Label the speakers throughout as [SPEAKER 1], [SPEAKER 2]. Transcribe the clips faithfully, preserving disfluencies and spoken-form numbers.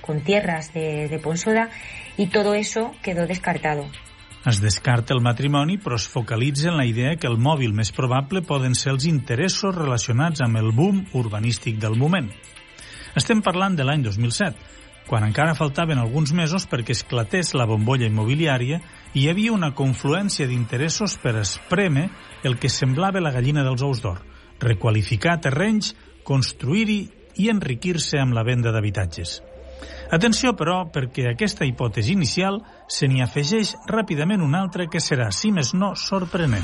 [SPEAKER 1] con tierras de, de Ponsoda, y todo eso quedó descartado.
[SPEAKER 2] Es descarta el matrimoni, però es focalitza en la idea que el mòbil més probable poden ser els interessos relacionats amb el boom urbanístic del moment. Estem parlant de l'any dos mil set, quan encara faltaven alguns mesos perquè esclatés la bombolla immobiliària i hi havia una confluència d'interessos per esprémer el que semblava la gallina dels ous d'or, requalificar terrenys, construir-hi i enriquir-se amb la venda d'habitatges. Atenció, però, perquè a aquesta hipòtesi inicial se n'hi afegeix ràpidament una altra que serà, si més no, sorprenent.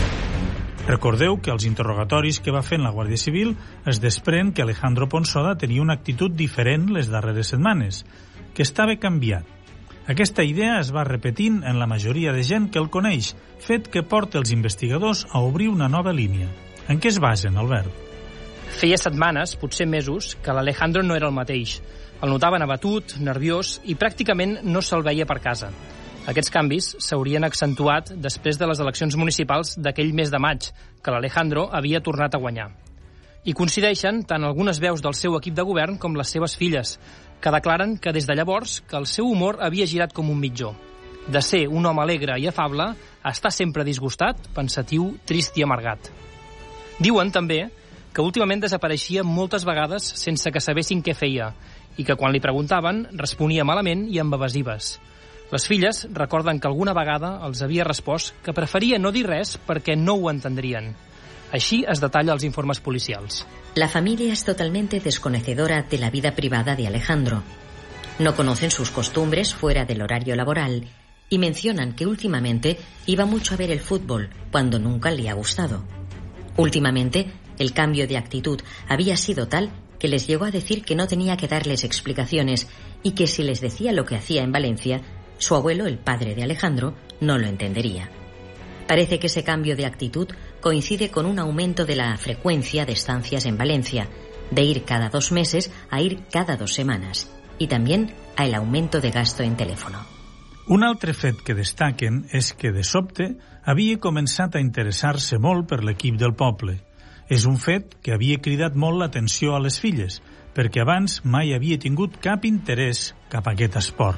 [SPEAKER 2] Recordeu que als interrogatoris que va fer la Guàrdia Civil es desprèn que Alejandro Ponsoda tenia una actitud diferent les darreres setmanes, que estava canviat. Aquesta idea es va repetint en la majoria de gent que el coneix, fet que porta els investigadors a obrir una nova línia. En què es basen, Albert?
[SPEAKER 3] Feia setmanes, potser mesos, que l'Alejandro no era el mateix. El notaven abatut, nerviós i pràcticament no se'l veia per casa. Aquests canvis s'haurien accentuat després de les eleccions municipals d'aquell mes de maig, que l'Alejandro havia tornat a guanyar. I coincideixen tant algunes veus del seu equip de govern com les seves filles, que declaren que des de llavors que el seu humor havia girat com un mitjó. De ser un home alegre i afable, a estar sempre disgustat, pensatiu, trist i amargat. Diuen també que últimament desapareixia moltes vegades sense que sabessin què feia, i que quan li preguntaven responia malament i amb evasives. Les filles recorden que alguna vegada els havia respost que preferia no dir res perquè no ho entendrien. Així es detalla als informes policials.
[SPEAKER 4] La familia es totalmente desconocedora de la vida privada de Alejandro. No conocen sus costumbres fuera del horario laboral y mencionan que últimamente iba mucho a ver el fútbol cuando nunca le ha gustado. Últimamente, el cambio de actitud había sido tal que les llegó a decir que no tenía que darles explicaciones y que si les decía lo que hacía en Valencia, su abuelo, el padre de Alejandro, no lo entendería. Parece que ese cambio de actitud coincide con un aumento de la frecuencia de estancias en Valencia, de ir cada dos meses a ir cada dos semanas, y también a el aumento de gasto en teléfono.
[SPEAKER 2] Un altre fet que destaquen és que, de sobte, havia començat a interessar-se molt per l'equip del poble. És un fet que havia cridat molt l'atenció a les filles, perquè abans mai havia tingut cap interès cap a aquest esport.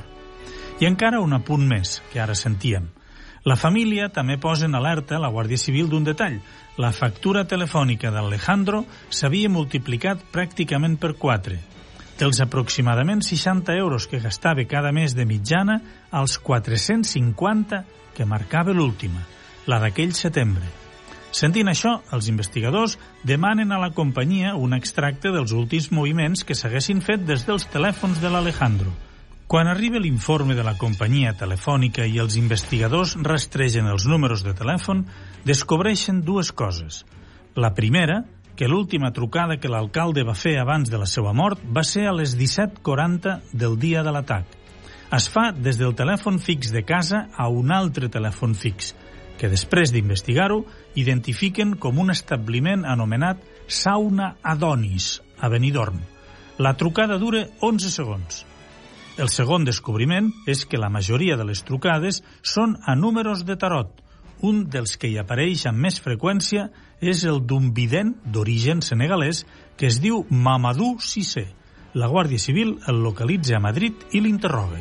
[SPEAKER 2] I encara un apunt més, que ara sentíem. La família també posa en alerta la Guàrdia Civil d'un detall. La factura telefònica d'Alejandro s'havia multiplicat pràcticament per quatre. Dels aproximadament seixanta euros que gastava cada mes de mitjana als quatre-cents cinquanta que marcava l'última, la d'aquell setembre. Sentint això, els investigadors demanen a la companyia un extracte dels últims moviments que s'haguessin fet des dels telèfons de l'Alejandro. Quan arriba l'informe de la companyia telefònica i els investigadors rastregen els números de telèfon, descobreixen dues coses. La primera, que l'última trucada que l'alcalde va fer abans de la seva mort va ser a les disset quaranta del dia de l'atac. Es fa des del telèfon fix de casa a un altre telèfon fix, que després d'investigar-ho identifiquen com un establiment anomenat Sauna Adonis, a Benidorm. La trucada dura onze segons. El segon descobriment és que la majoria de les trucades són a números de tarot. Un dels que hi apareix amb més freqüència és el d'un vident d'origen senegalès que es diu Mamadou Cissé. La Guàrdia Civil el localitza a Madrid i l'interroga.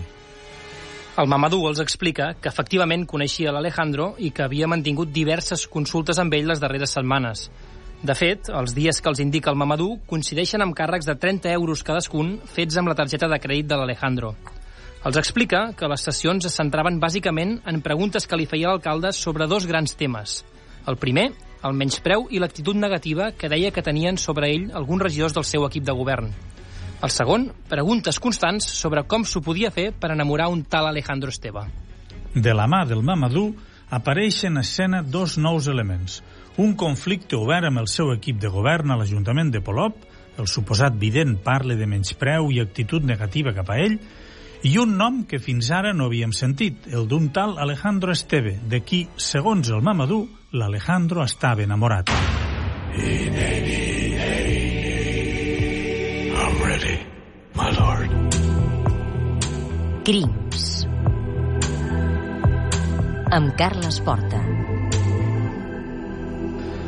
[SPEAKER 3] El Mamadou els explica que efectivament coneixia l'Alejandro i que havia mantingut diverses consultes amb ell les darreres setmanes. De fet, els dies que els indica el Mamadou coincideixen amb càrrecs de trenta euros cadascun fets amb la targeta de crèdit de l'Alejandro. Els explica que les sessions es centraven bàsicament en preguntes que li feia l'alcalde sobre dos grans temes. El primer, el menyspreu i l'actitud negativa que deia que tenien sobre ell alguns regidors del seu equip de govern. El segon, preguntes constants sobre com s'ho podia fer per enamorar un tal Alejandro Esteve.
[SPEAKER 2] De la mà del Mamadou apareixen en escena dos nous elements. Un conflicte obert amb el seu equip de govern a l'Ajuntament de Polop, el suposat vident parla de menyspreu i actitud negativa cap a ell, i un nom que fins ara no havíem sentit, el d'un tal Alejandro Esteve, de qui, segons el Mamadou, l'Alejandro estava enamorat.
[SPEAKER 5] I'm ready, my lord.
[SPEAKER 4] Crims. Amb Carles Porta.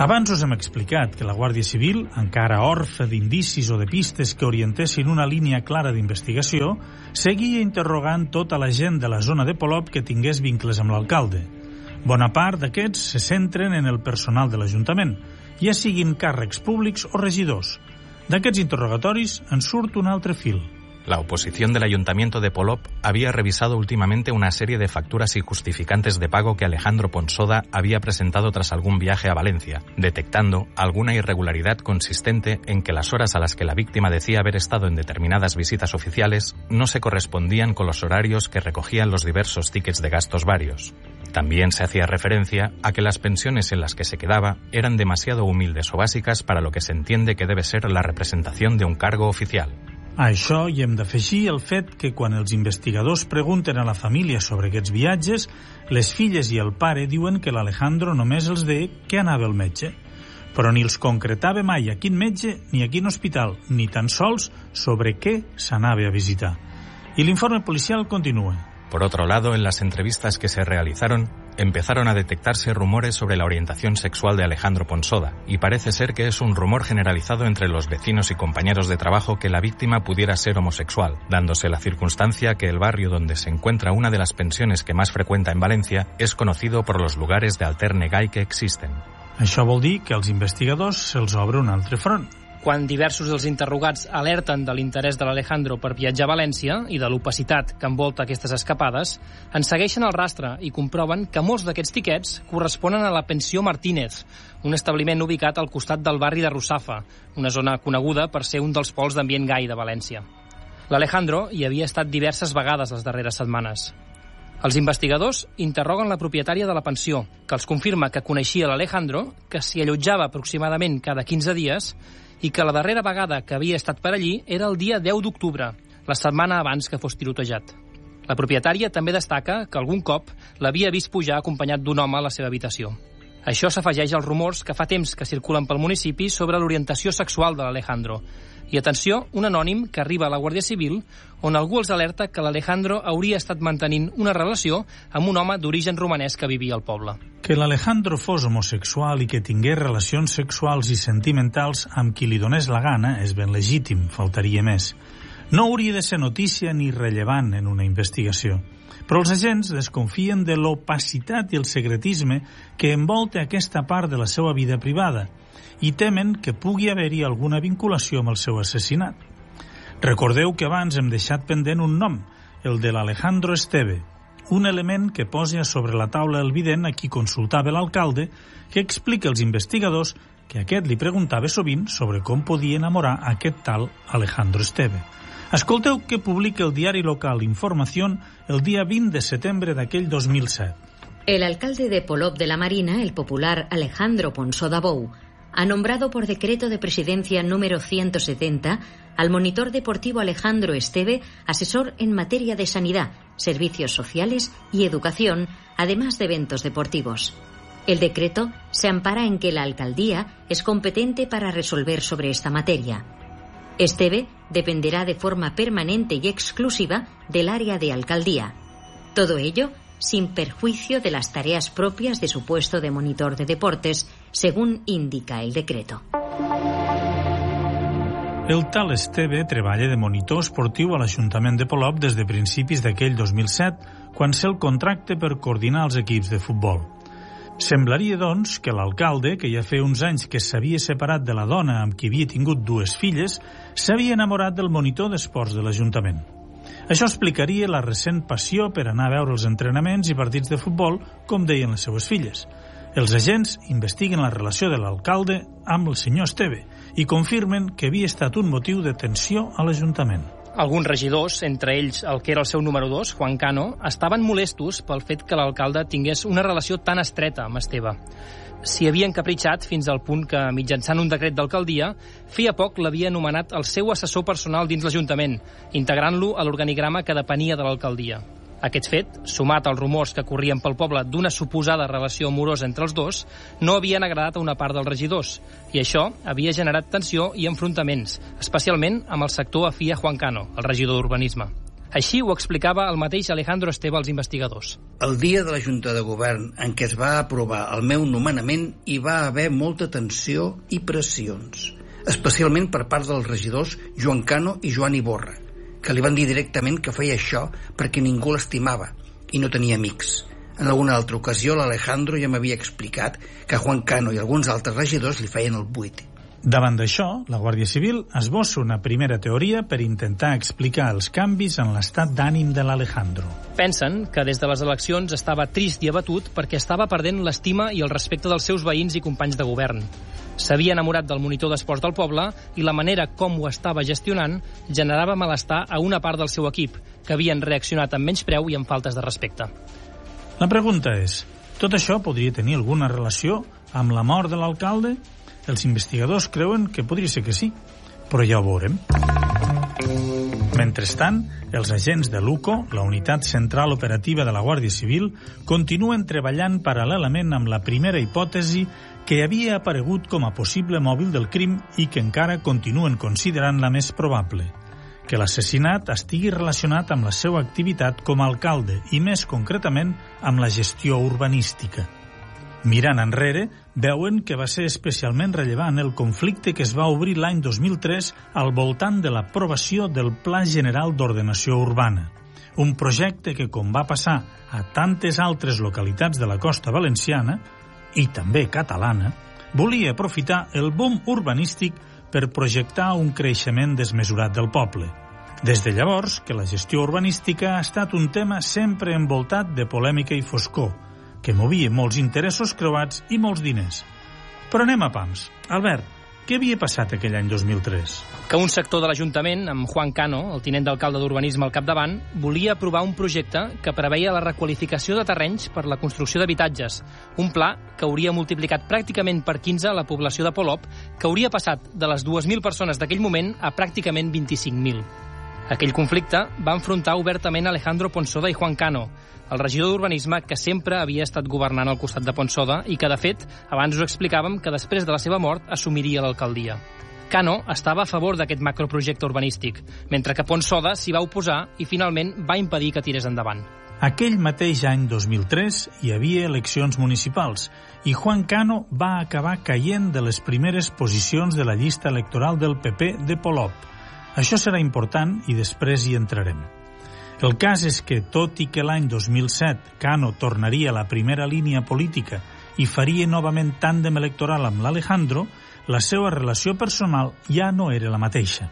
[SPEAKER 2] Abans us hem explicat que la Guàrdia Civil, encara orfe d'indicis o de pistes que orientessin una línia clara d'investigació, seguia interrogant tota la gent de la zona de Polop que tingués vincles amb l'alcalde. Bona part d'aquests se centren en el personal de l'Ajuntament, ja siguin càrrecs públics o regidors. D'aquests interrogatoris en surt un altre fil.
[SPEAKER 6] La oposición del Ayuntamiento de Polop había revisado últimamente una serie de facturas y justificantes de pago que Alejandro Ponsoda había presentado tras algún viaje a Valencia, detectando alguna irregularidad consistente en que las horas a las que la víctima decía haber estado en determinadas visitas oficiales no se correspondían con los horarios que recogían los diversos tickets de gastos varios. También se hacía referencia a que las pensiones en las que se quedaba eran demasiado humildes o básicas para lo que se entiende que debe ser la representación de un cargo oficial.
[SPEAKER 2] A això hi hem d'afegir el fet que quan els investigadors pregunten a la família sobre aquests viatges, les filles i el pare diuen que l'Alejandro només els deia que anava al metge, però ni els concretava mai a quin metge ni a quin hospital, ni tan sols sobre què s'anava a visitar. I l'informe policial continua.
[SPEAKER 6] Por otro lado, en las entrevistas que se realizaron, empezaron a detectarse rumores sobre la orientación sexual de Alejandro Ponsoda, y parece ser que es un rumor generalizado entre los vecinos y compañeros de trabajo que la víctima pudiera ser homosexual, dándose la circunstancia que el barrio donde se encuentra una de las pensiones que más frecuenta en Valencia es conocido por los lugares de alterne gai que existen.
[SPEAKER 2] Això vol dir que als investigadors se'ls obre un altre front.
[SPEAKER 3] Quan diversos dels interrogats alerten de l'interès de l'Alejandro per viatjar a València i de l'opacitat que envolta aquestes escapades, en segueixen el rastre i comproven que molts d'aquests tiquets corresponen a la Pensió Martínez, un establiment ubicat al costat del barri de Russafa, una zona coneguda per ser un dels pols d'ambient gai de València. L'Alejandro hi havia estat diverses vegades les darreres setmanes. Els investigadors interroguen la propietària de la pensió, que els confirma que coneixia l'Alejandro, que s'hi allotjava aproximadament cada quinze dies i que la darrera vegada que havia estat per allí era el dia deu d'octubre, la setmana abans que fos tirotejat. La propietària també destaca que algun cop l'havia vist pujar acompanyat d'un home a la seva habitació. Això s'afegeix als rumors que fa temps que circulen pel municipi sobre l'orientació sexual de l'Alejandro. I atenció, un anònim que arriba a la Guàrdia Civil on algú els alerta que l'Alejandro hauria estat mantenint una relació amb un home d'origen romanès que vivia al poble.
[SPEAKER 2] Que l'Alejandro fos homosexual i que tingués relacions sexuals i sentimentals amb qui li donés la gana és ben legítim, faltaria més. No hauria de ser notícia ni rellevant en una investigació. Però els agents desconfien de l'opacitat i el secretisme que envolta aquesta part de la seva vida privada i temen que pugui haver-hi alguna vinculació amb el seu assassinat. Recordeu que abans hem deixat pendent un nom, el de l'Alejandro Esteve, un element que posa sobre la taula el vident a qui consultava l'alcalde, que explica als investigadors que aquest li preguntava sovint sobre com podia enamorar aquest tal Alejandro Esteve. Escolteu que publica el diari local Información el dia vint de setembre d'aquell dos mil set.
[SPEAKER 4] El alcalde de Polop de la Marina, el popular Alejandro Ponsoda Bou, ha nombrado por decreto de presidencia número ciento setenta al monitor deportivo Alejandro Esteve asesor en materia de sanidad, servicios sociales y educación, además de eventos deportivos. El decreto se ampara en que la alcaldía es competente para resolver sobre esta materia. Esteve dependerá de forma permanente y exclusiva del área de alcaldía. Todo ello sin perjuicio de las tareas propias de su puesto de monitor de deportes, según indica el decreto.
[SPEAKER 2] El tal Esteve treballa de monitor esportiu a l'Ajuntament de Polop des de principis d'aquell dos mil set, quan se'l contracta per coordinar els equips de futbol. Semblaria, doncs, que l'alcalde, que ja feia uns anys que s'havia separat de la dona amb qui havia tingut dues filles, s'havia enamorat del monitor d'esports de l'Ajuntament. Això explicaria la recent passió per anar a veure els entrenaments i partits de futbol, com deien les seues filles. Els agents investiguen la relació de l'alcalde amb el senyor Esteve i confirmen que havia estat un motiu de tensió a l'Ajuntament.
[SPEAKER 3] Alguns regidors, entre ells el que era el seu número dos, Juan Cano, estaven molestos pel fet que l'alcalde tingués una relació tan estreta amb Esteve. S'hi havia encapritxat fins al punt que, mitjançant un decret d'alcaldia, feia poc l'havia anomenat el seu assessor personal dins l'Ajuntament, integrant-lo a l'organigrama que depenia de l'alcaldia. Aquest fet, sumat als rumors que corrien pel poble d'una suposada relació amorosa entre els dos, no havien agradat a una part dels regidors, i això havia generat tensió i enfrontaments, especialment amb el sector afí a Juan Cano, el regidor d'Urbanisme. Així ho explicava el mateix Alejandro Esteve als investigadors.
[SPEAKER 7] El dia de la Junta de Govern en què es va aprovar el meu nomenament hi va haver molta tensió i pressions, especialment per part dels regidors Joan Cano i Joan Iborra, que li van dir directament que feia això perquè ningú l'estimava i no tenia amics. En alguna altra ocasió l'Alejandro ja m'havia explicat que Juan Cano i alguns altres regidors li feien el buit.
[SPEAKER 2] Davant d'això, la Guàrdia Civil esbossa una primera teoria per intentar explicar els canvis en l'estat d'ànim de l'Alejandro.
[SPEAKER 3] Pensen que des de les eleccions estava trist i abatut perquè estava perdent l'estima i el respecte dels seus veïns i companys de govern. S'havia enamorat del monitor d'esports del poble i la manera com ho estava gestionant generava malestar a una part del seu equip, que havien reaccionat amb menyspreu i amb faltes de respecte.
[SPEAKER 2] La pregunta és, tot això podria tenir alguna relació amb la mort de l'alcalde? Els investigadors creuen que podria ser que sí, però ja ho veurem. Mentrestant, els agents de l'U C O, la Unitat Central Operativa de la Guàrdia Civil, continuen treballant paral·lelament amb la primera hipòtesi que havia aparegut com a possible mòbil del crim i que encara continuen considerant la més probable, que l'assassinat estigui relacionat amb la seva activitat com a alcalde i, més concretament, amb la gestió urbanística. Mirant enrere, veuen que va ser especialment rellevant el conflicte que es va obrir l'any dos mil tres al voltant de l'aprovació del Pla General d'Ordenació Urbana, un projecte que, com va passar a tantes altres localitats de la costa valenciana, i també catalana, volia aprofitar el boom urbanístic per projectar un creixement desmesurat del poble. Des de llavors que la gestió urbanística ha estat un tema sempre envoltat de polèmica i foscor, que movia molts interessos creuats i molts diners. Però anem a pams. Albert, què havia passat aquell any dos mil tres?
[SPEAKER 3] Que un sector de l'Ajuntament, amb Juan Cano, el tinent d'alcalde d'Urbanisme al capdavant, volia aprovar un projecte que preveia la requalificació de terrenys per la construcció d'habitatges, un pla que hauria multiplicat pràcticament per quinze la població de Polop, que hauria passat de les dues mil persones d'aquell moment a pràcticament vint-i-cinc mil. Aquell conflicte va enfrontar obertament Alejandro Ponsoda i Juan Cano, el regidor d'Urbanisme que sempre havia estat governant al costat de Ponsoda i que, de fet, abans us explicàvem que després de la seva mort assumiria l'alcaldia. Cano estava a favor d'aquest macroprojecte urbanístic, mentre que Ponsoda s'hi va oposar i finalment va impedir que tirés endavant.
[SPEAKER 2] Aquell mateix any dos mil tres hi havia eleccions municipals i Juan Cano va acabar caient de les primeres posicions de la llista electoral del P P de Polop. Això serà important i després hi entrarem. El cas és que, tot i que l'any dos mil set Cano tornaria a la primera línia política i faria novament tàndem electoral amb l'Alejandro, la seva relació personal ja no era la mateixa.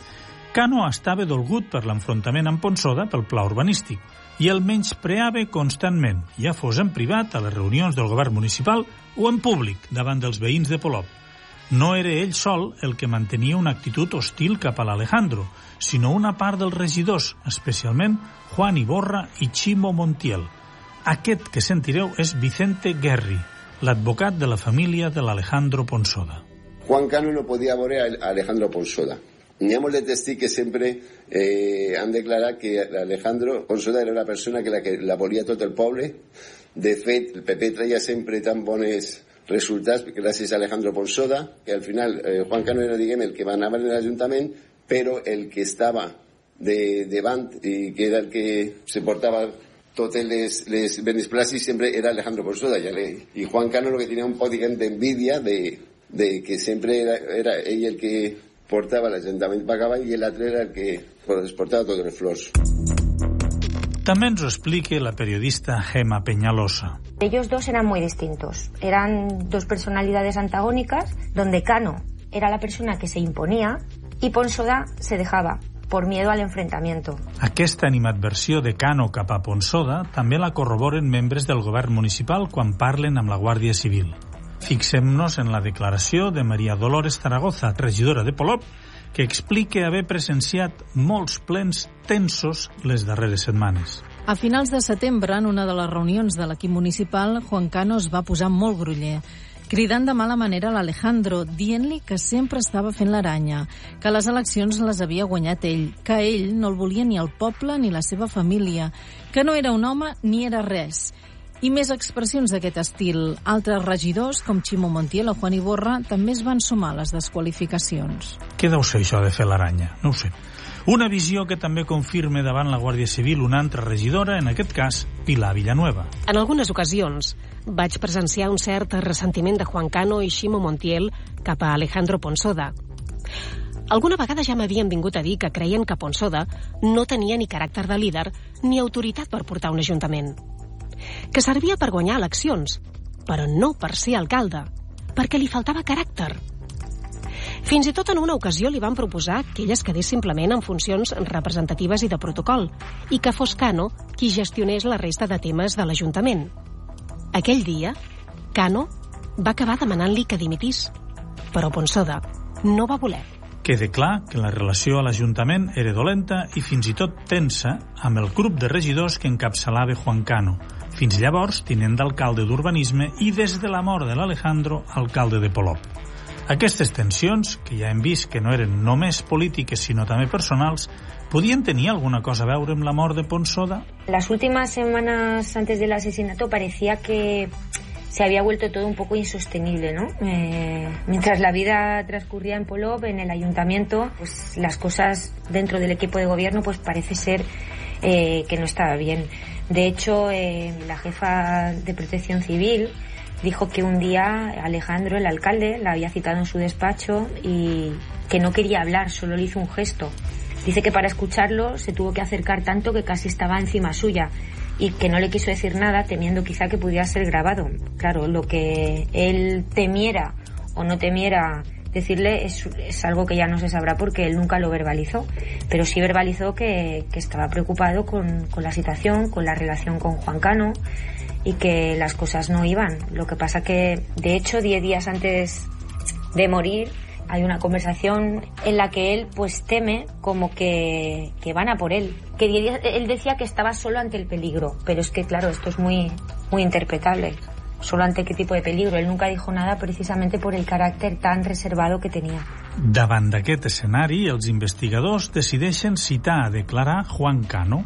[SPEAKER 2] Cano estava dolgut per l'enfrontament amb Ponsoda pel pla urbanístic i el menyspreava constantment, ja fos en privat a les reunions del govern municipal o en públic davant dels veïns de Polop. No era ell sol el que mantenia una actitud hostil cap a l'Alejandro, sinó una part dels regidors, especialment Juan Iborra i Chimo Montiel. Aquest que sentireu és Vicente Guerri, l'advocat de la família de l'Alejandro Ponsoda.
[SPEAKER 8] Juan Cano no podía ver a Alejandro Ponsoda. Teníamos de testigo que siempre eh, han declarado que Alejandro Ponsoda era una persona que la, que la volia tot el poble. De fet, el P P traia sempre tan bones resultats gràcies a Alejandro Ponsoda, que al final eh, Juan Cano era, diguem, el que va anar en l'Ajuntament, però el que estava de, davant i que era el que se portava totes les, les benesplàcies sempre era Alejandro Ponsoda. I Juan Cano lo que tenia un poc, diguem, d'envidia de, de que sempre era, era ell el que portava l'Ajuntament pagava i l'altre era el que es portava totes les flors.
[SPEAKER 2] També ens ho explica la periodista Gema Peñalosa.
[SPEAKER 9] Ellos dos eran muy distintos. Eran dos personalidades antagónicas, donde Cano era la persona que se imponía y Ponsoda se dejaba por miedo al enfrentamiento.
[SPEAKER 2] Aquesta animadversió de Cano cap a Ponsoda també la corroboren membres del govern municipal quan parlen amb la Guàrdia Civil. Fixem-nos en la declaració de María Dolores Zaragoza, regidora de Polop, que explica haver presenciat molts plens tensos les darreres setmanes.
[SPEAKER 10] A finals de setembre, en una de les reunions de l'equip municipal, Juan Cano es va posar molt groller, cridant de mala manera a l'Alejandro, dient-li que sempre estava fent l'aranya, que les eleccions les havia guanyat ell, que ell no el volia ni el poble ni la seva família, que no era un home ni era res. I més expressions d'aquest estil. Altres regidors, com Chimo Montiel o Juan Iborra, també es van sumar a les desqualificacions.
[SPEAKER 2] Què deu ser això de fer l'aranya? No ho sé. Una visió que també confirma davant la Guàrdia Civil una altra regidora, en aquest cas, Pilar Villanueva.
[SPEAKER 11] En algunes ocasions vaig presenciar un cert ressentiment de Juan Cano i Ximo Montiel cap a Alejandro Ponsoda. Alguna vegada ja m'havien vingut a dir que creien que Ponsoda no tenia ni caràcter de líder ni autoritat per portar un ajuntament. Que servia per guanyar eleccions, però no per ser alcalde, perquè li faltava caràcter. Fins i tot en una ocasió li van proposar que ell es quedés simplement en funcions representatives i de protocol i que fos Cano qui gestionés la resta de temes de l'Ajuntament. Aquell dia, Cano va acabar demanant-li que dimitís, però Ponsoda no va voler.
[SPEAKER 2] Queda clar que la relació a l'Ajuntament era dolenta i fins i tot tensa amb el grup de regidors que encapçalava Juan Cano, fins llavors tinent d'alcalde d'Urbanisme i des de la mort de l'Alejandro, alcalde de Polop. Aquestes tensions, que ja hem vist que no eren només polítiques sinó també personals, podien tenir alguna cosa a veure amb la mort de Ponsoda?
[SPEAKER 9] Las últimas semanas antes del asesinato parecía que se había vuelto todo un poco insostenible, ¿no? Eh, mientras la vida transcurría en Polop, en el ayuntamiento, pues las cosas dentro del equipo de gobierno pues parece ser eh, que no estaba bien. De hecho, eh, la jefa de Protección Civil dijo que un día Alejandro, el alcalde, la había citado en su despacho y que no quería hablar, solo le hizo un gesto. Dice que para escucharlo se tuvo que acercar tanto que casi estaba encima suya y que no le quiso decir nada temiendo quizá que pudiera ser grabado. Claro, lo que él temiera o no temiera decirle es, es algo que ya no se sabrá porque él nunca lo verbalizó, pero sí verbalizó que, que estaba preocupado con, con la situación, con la relación con Juan Cano y que las cosas no iban. Lo que pasa que, de hecho, diez días antes de morir hay una conversación en la que él pues teme como que, que van a por él. Que él decía que estaba solo ante el peligro, pero es que claro, esto es muy, muy interpretable. ¿Solo ante qué tipo de peligro? Él nunca dijo nada precisamente por el caràcter tan reservado que tenia.
[SPEAKER 2] Davant d'aquest escenari, els investigadors decideixen citar a declarar Juan Cano.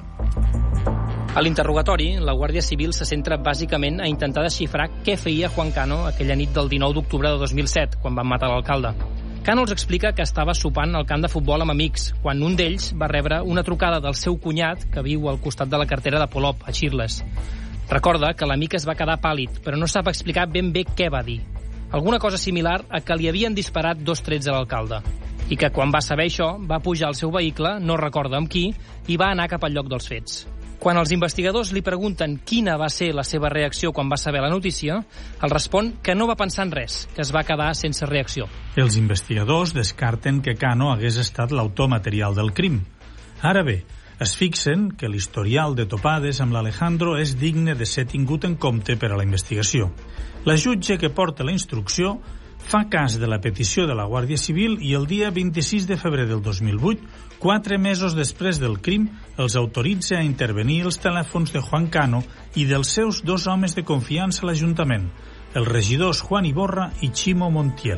[SPEAKER 3] A l'interrogatori, la Guàrdia Civil se centra bàsicament a intentar desxifrar què feia Juan Cano aquella nit del dinou d'octubre de dos mil set, quan van matar l'alcalde. Cano els explica que estava sopant al camp de futbol amb amics, quan un d'ells va rebre una trucada del seu cunyat, que viu al costat de la cartera de Polop, a Xirles. Recorda que l'amic es va quedar pàl·lid, però no sap explicar ben bé què va dir. Alguna cosa similar a que li havien disparat dos trets a l'alcalde, i que quan va saber això va pujar al seu vehicle, no recorda amb qui, i va anar cap al lloc dels fets. Quan els investigadors li pregunten quina va ser la seva reacció quan va saber la notícia, el respon que no va pensar en res, que es va quedar sense reacció.
[SPEAKER 2] Els investigadors descarten que Cano hagués estat l'autor material del crim. Ara bé, es fixen que l'historial de topades amb l'Alejandro és digne de ser tingut en compte per a la investigació. La jutge que porta la instrucció fa cas de la petició de la Guàrdia Civil i el dia vint-i-sis de febrer del dos mil vuit, quatre mesos després del crim, els autoritza a intervenir els telèfons de Juan Cano i dels seus dos homes de confiança a l'Ajuntament, els regidors Juan Iborra i Ximo Montiel.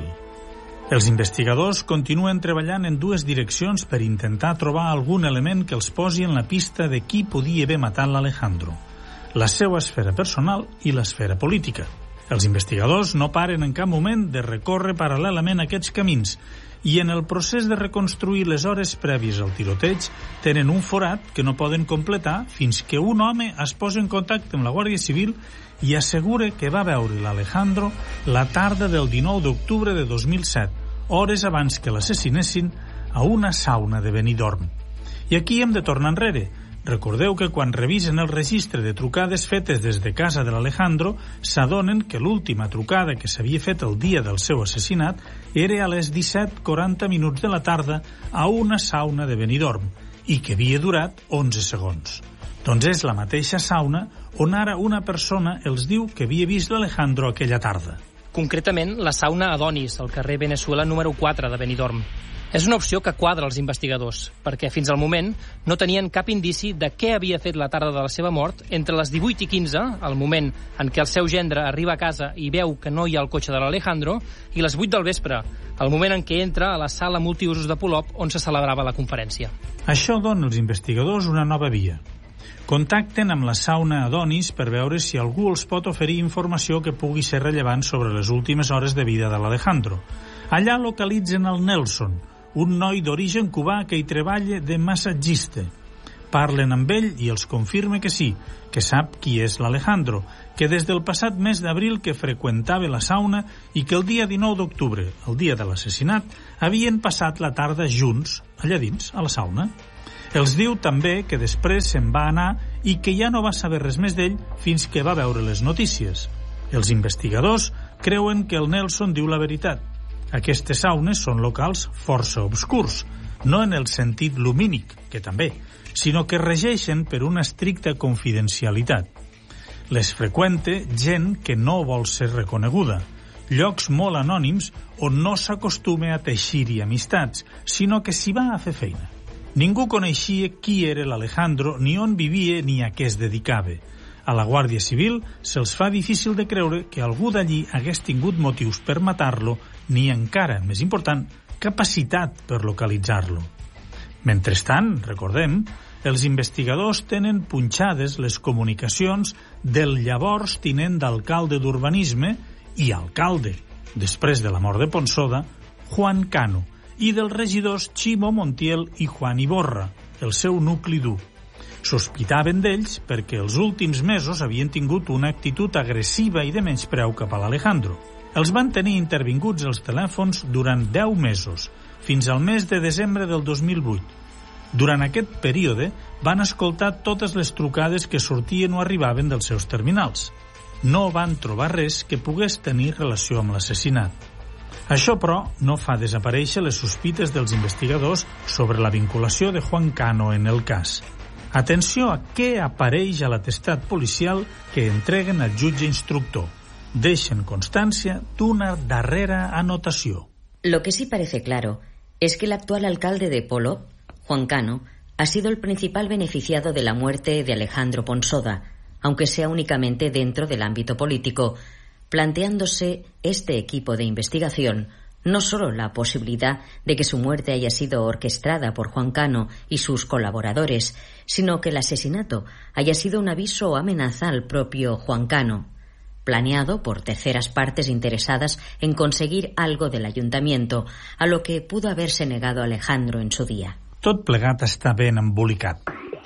[SPEAKER 2] Els investigadors continuen treballant en dues direccions per intentar trobar algun element que els posi en la pista de qui podia haver matat l'Alejandro, la seva esfera personal i l'esfera política. Els investigadors no paren en cap moment de recórrer paral·lelament a aquests camins i en el procés de reconstruir les hores prèvies al tiroteig tenen un forat que no poden completar fins que un home es posa en contacte amb la Guàrdia Civil i assegura que va veure l'Alejandro la tarda del dinou d'octubre de dos mil set, hores abans que l'assassinessin a una sauna de Benidorm. I aquí hem de tornar enrere. Recordeu que quan revisen el registre de trucades fetes des de casa de l'Alejandro, s'adonen que l'última trucada que s'havia fet el dia del seu assassinat era a les disset quaranta minuts de la tarda a una sauna de Benidorm i que havia durat onze segons. Doncs és la mateixa sauna on ara una persona els diu que havia vist l'Alejandro aquella tarda.
[SPEAKER 3] Concretament, la sauna Adonis, al carrer Venezuela número quatre de Benidorm. És una opció que quadra als investigadors, perquè fins al moment no tenien cap indici de què havia fet la tarda de la seva mort entre les divuit i quinze, el moment en què el seu gendre arriba a casa i veu que no hi ha el cotxe de l'Alejandro, i les vuit del vespre, el moment en què entra a la sala multiusos de Polop on se celebrava la conferència.
[SPEAKER 2] Això dona als investigadors una nova via. Contacten amb la sauna Adonis per veure si algú els pot oferir informació que pugui ser rellevant sobre les últimes hores de vida de l'Alejandro. Allà localitzen el Nelson, un noi d'origen cubà que hi treballa de massatgista. Parlen amb ell i els confirma que sí, que sap qui és l'Alejandro, que des del passat mes d'abril que freqüentava la sauna i que el dia dinou d'octubre, el dia de l'assassinat, havien passat la tarda junts, allà dins, a la sauna. Els diu també que després se'n va anar i que ja no va saber res més d'ell fins que va veure les notícies. Els investigadors creuen que el Nelson diu la veritat. Aquestes saunes són locals força obscurs, no en el sentit lumínic, que també, sinó que regeixen per una estricta confidencialitat. Les freqüente gent que no vol ser reconeguda, llocs molt anònims on no s'acostuma a teixir-hi amistats, sinó que s'hi va a fer feina. Ningú coneixia qui era l'Alejandro, ni on vivia, ni a què es dedicava. A la Guàrdia Civil se'ls fa difícil de creure que algú d'allí hagués tingut motius per matar-lo, ni encara, més important, capacitat per localitzar-lo. Mentrestant, recordem, els investigadors tenen punxades les comunicacions del llavors tinent d'alcalde d'urbanisme i alcalde, després de la mort de Ponsoda, Juan Cano, i dels regidors Ximo Montiel i Juan Iborra, el seu nucli dur. Sospitaven d'ells perquè els últims mesos havien tingut una actitud agressiva i de menyspreu cap a l'Alejandro. Els van tenir intervinguts els telèfons durant deu mesos, fins al mes de desembre del dos mil vuit. Durant aquest període van escoltar totes les trucades que sortien o arribaven dels seus terminals. No van trobar res que pogués tenir relació amb l'assassinat. Això, però, no fa desaparèixer les sospites dels investigadors sobre la vinculació de Juan Cano en el cas. Atenció a què apareix a l'atestat policial que entreguen al jutge instructor. Deixen constancia d'una darrera anotació.
[SPEAKER 4] Lo que sí parece claro es que el actual alcalde de Polop, Juan Cano, ha sido el principal beneficiado de la muerte de Alejandro Ponsoda, aunque sea únicamente dentro del ámbito político, planteándose este equipo de investigación no solo la posibilidad de que su muerte haya sido orquestada por Juan Cano y sus colaboradores, sino que el asesinato haya sido un aviso o amenaza al propio Juan Cano, planeado por terceras partes interesadas en conseguir algo del ayuntamiento, a lo que pudo haberse negado Alejandro en su día.
[SPEAKER 2] Tot plegat està ben embolicat.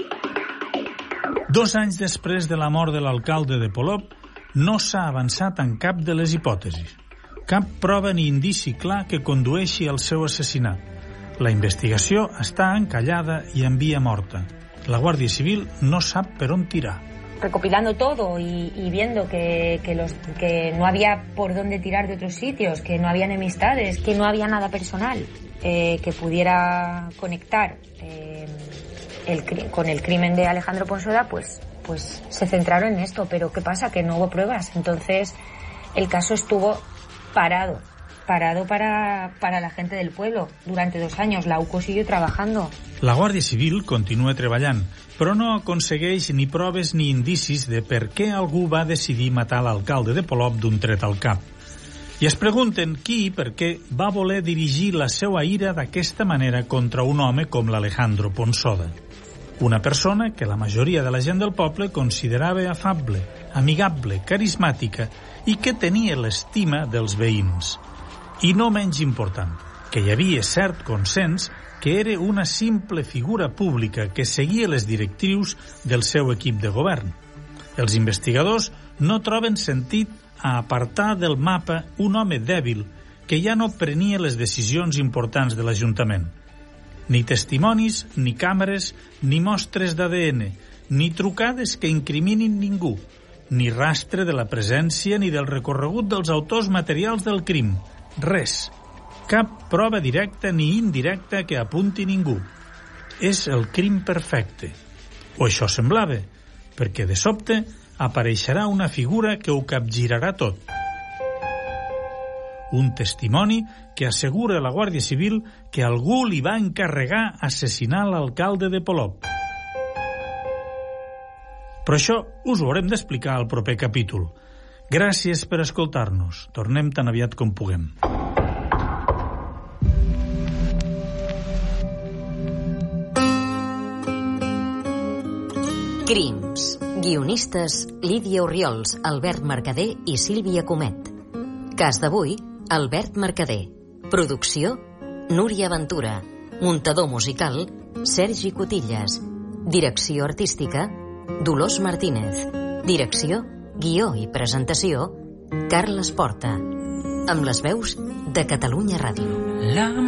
[SPEAKER 2] Dos anys després de la mort de l'alcalde de Polop, no s'ha avançat en cap de les hipòtesis. Cap prova ni indici clar que condueixi al seu assassinat. La investigació està encallada i en via morta. La Guàrdia Civil no sap per on tirar.
[SPEAKER 9] Recopilando todo y, y viendo que, que, los, que no había por dónde tirar de otros sitios, que no había enemistades, que no había nada personal eh, que pudiera conectar eh, el, con el crimen de Alejandro Ponsoda, pues, pues se centraron en esto. Pero ¿qué pasa? Que no hubo pruebas. Entonces el caso estuvo parado, parado para, para la gente del pueblo durante dos años. La U C O siguió trabajando.
[SPEAKER 2] La Guàrdia Civil continua treballant, però no aconsegueix ni proves ni indicis de per què algú va decidir matar l'alcalde de Polop d'un tret al cap. I es pregunten qui i per què va voler dirigir la seva ira d'aquesta manera contra un home com l'Alejandro Ponsoda. Una persona que la majoria de la gent del poble considerava afable, amigable, carismàtica i que tenia l'estima dels veïns. I no menys important, que hi havia cert consens que era una simple figura pública que seguia les directrius del seu equip de govern. Els investigadors no troben sentit a apartar del mapa un home dèbil que ja no prenia les decisions importants de l'Ajuntament. Ni testimonis, ni càmeres, ni mostres d'A D N, ni trucades que incriminin ningú, ni rastre de la presència ni del recorregut dels autors materials del crim. Res. Cap prova directa ni indirecta que apunti ningú. És el crim perfecte. O això semblava, perquè de sobte apareixerà una figura que ho capgirarà tot. Un testimoni que assegura a la Guàrdia Civil que algú li va encarregar assassinar l'alcalde de Polop. Però això us ho haurem d'explicar al proper capítol. Gràcies per escoltar-nos. Tornem tan aviat com puguem.
[SPEAKER 4] Crims. Guionistes Lídia Orriols, Albert Mercader i Sílvia Comet. Cas d'avui, Albert Mercader. Producció Núria Ventura. Muntador musical, Sergi Cotillas. Direcció artística, Dolors Martínez. Direcció, guió i presentació, Carles Porta. Amb les veus de Catalunya Ràdio.